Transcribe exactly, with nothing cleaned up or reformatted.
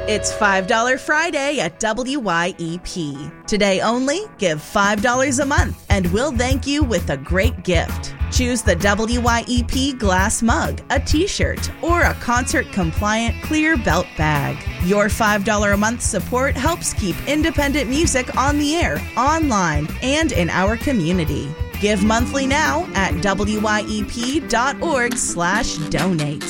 It's five dollar Friday at W Y E P. Today only, give five dollars a month and we'll thank you with a great gift. Choose the W Y E P glass mug, a t-shirt, or a concert-compliant clear belt bag. Your five dollars a month support helps keep independent music on the air, online, and in our community. Give monthly now at W Y E P dot org slash donate.